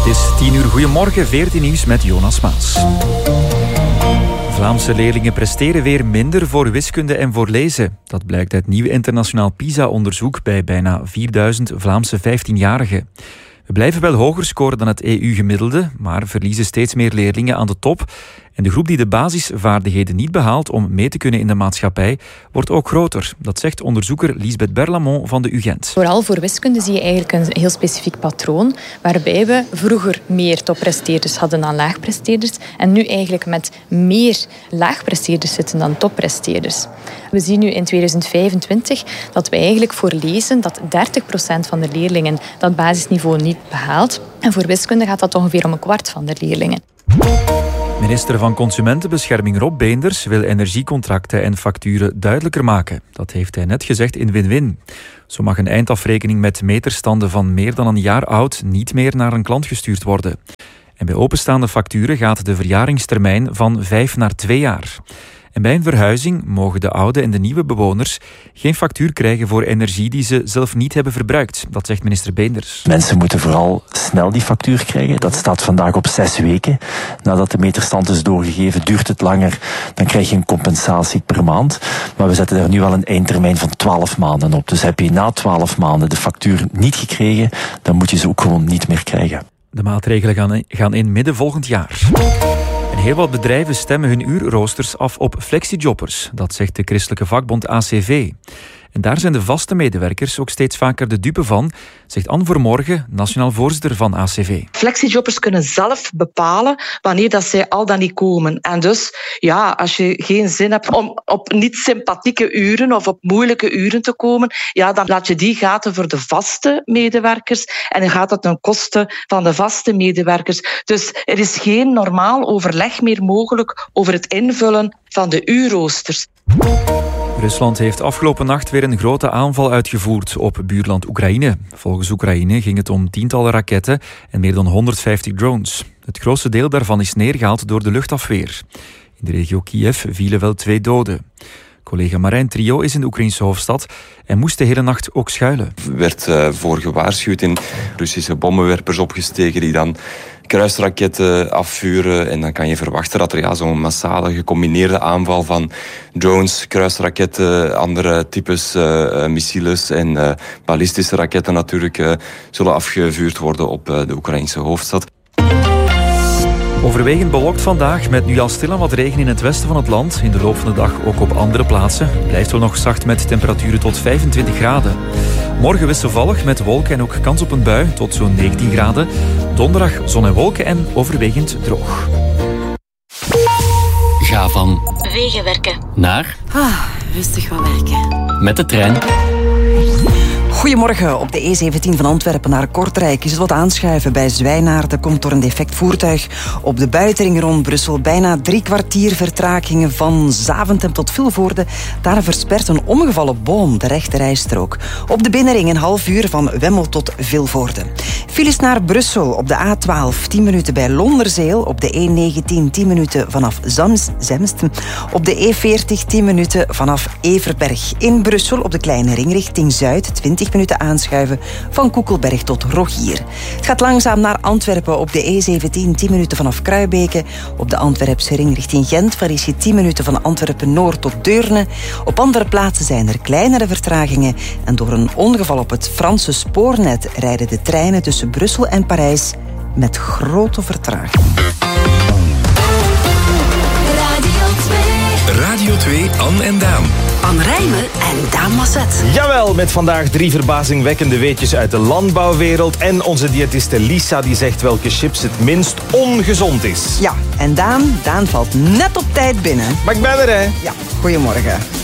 Het is 10 uur. Goedemorgen, 14 nieuws met Jonas Maas. Vlaamse leerlingen presteren weer minder voor wiskunde en voor lezen. Dat blijkt uit nieuw internationaal PISA-onderzoek bij bijna 4000 Vlaamse 15-jarigen. We blijven wel hoger scoren dan het EU-gemiddelde, maar verliezen steeds meer leerlingen aan de top. En de groep die de basisvaardigheden niet behaalt om mee te kunnen in de maatschappij, wordt ook groter. Dat zegt onderzoeker Lisbeth Berlamont van de UGent. Vooral voor wiskunde zie je eigenlijk een heel specifiek patroon, waarbij we vroeger meer toppresteerders hadden dan laagpresteerders en nu eigenlijk met meer laagpresteerders zitten dan toppresteerders. We zien nu in 2025 dat we eigenlijk voor lezen dat 30% van de leerlingen dat basisniveau niet behaalt. En voor wiskunde gaat dat ongeveer om een kwart van de leerlingen. Minister van Consumentenbescherming Rob Beenders wil energiecontracten en facturen duidelijker maken. Dat heeft hij net gezegd in Win-Win. Zo mag een eindafrekening met meterstanden van meer dan een jaar oud niet meer naar een klant gestuurd worden. En bij openstaande facturen gaat de verjaringstermijn van 5 naar 2 jaar. En bij een verhuizing mogen de oude en de nieuwe bewoners geen factuur krijgen voor energie die ze zelf niet hebben verbruikt. Dat zegt minister Beenders. Mensen moeten vooral snel die factuur krijgen. Dat staat vandaag op 6 weken. Nadat de meterstand is doorgegeven, duurt het langer. Dan krijg je een compensatie per maand. Maar we zetten daar nu al een eindtermijn van 12 maanden op. Dus heb je na 12 maanden de factuur niet gekregen, dan moet je ze ook gewoon niet meer krijgen. De maatregelen gaan in midden volgend jaar. En heel wat bedrijven stemmen hun uurroosters af op flexijobbers. Dat zegt de christelijke vakbond ACV. En daar zijn de vaste medewerkers ook steeds vaker de dupe van, zegt Anne Vermorgen, nationaal voorzitter van ACV. Flexijobbers kunnen zelf bepalen wanneer dat zij al dan niet komen. En dus, ja, als je geen zin hebt om op niet sympathieke uren of op moeilijke uren te komen, ja, dan laat je die gaten voor de vaste medewerkers en dan gaat dat ten koste van de vaste medewerkers. Dus er is geen normaal overleg meer mogelijk over het invullen van de uurroosters. Rusland heeft afgelopen nacht weer een grote aanval uitgevoerd op buurland Oekraïne. Volgens Oekraïne ging het om tientallen raketten en meer dan 150 drones. Het grootste deel daarvan is neergehaald door de luchtafweer. In de regio Kiev vielen wel 2 doden. Collega Marijn Trio is in de Oekraïnse hoofdstad en moest de hele nacht ook schuilen. Er werd voor gewaarschuwd in Russische bommenwerpers opgestegen die dan kruisraketten afvuren. En dan kan je verwachten dat er zo'n massale gecombineerde aanval van drones, kruisraketten, andere types missiles en ballistische raketten natuurlijk zullen afgevuurd worden op de Oekraïnse hoofdstad. Overwegend bewolkt vandaag met nu al stilaan wat regen in het westen van het land. In de loop van de dag ook op andere plaatsen. Het blijft wel nog zacht met temperaturen tot 25 graden. Morgen wisselvallig met wolken en ook kans op een bui tot zo'n 19 graden. Donderdag zon en wolken en overwegend droog. Ga van Wegenwerken naar rustig gaan werken. met de trein. Goedemorgen. Op de E17 van Antwerpen naar Kortrijk is het wat aanschuiven. Bij Zwijnaarden komt door een defect voertuig. Op de buitenring rond Brussel bijna 3 kwartier vertragingen van Zaventem tot Vilvoorde. Daar verspert een omgevallen boom de rechterrijstrook. Op de binnenring een half uur van Wemmel tot Vilvoorde. Files naar Brussel op de A12 10 minuten bij Londerzeel. Op de E19 10 minuten vanaf Zemst. Op de E40 10 minuten vanaf Everberg. In Brussel op de kleine ring richting Zuid 20 minuten aanschuiven van Koekelberg tot Rogier. Het gaat langzaam naar Antwerpen op de E17 10 minuten vanaf Kruibeke. Op de Antwerpse ring richting Gent verlies je 10 minuten van Antwerpen-Noord tot Deurne. Op andere plaatsen zijn er kleinere vertragingen en door een ongeval op het Franse spoornet rijden de treinen tussen Brussel en Parijs met grote vertraging. Radio 2, Anne en Daan. Anne Rijmen en Daan Masset. Jawel, met vandaag 3 verbazingwekkende weetjes uit de landbouwwereld. En onze diëtiste Lisa die zegt welke chips het minst ongezond is. Ja, en Daan valt net op tijd binnen. Maar ik ben er, hè. Ja, goedemorgen.